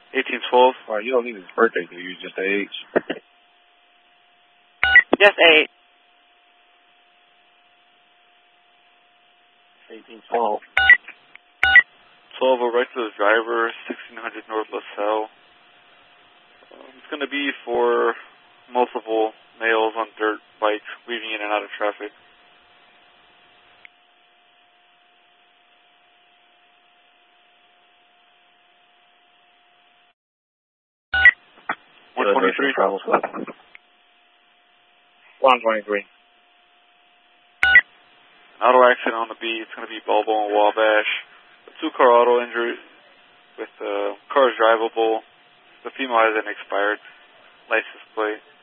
1812. Well, you don't need his birthday, do you? Just the age. Just 8. 1812. 12, arrest the driver, 1600 North LaSalle. It's going to be for multiple males on dirt bikes weaving in and out of traffic. Yeah, 123. Travel stuff. 123. Auto accident on the beat. It's going to be Balbo and Wabash. A 2-car auto injury with car is drivable. The female has an expired license plate.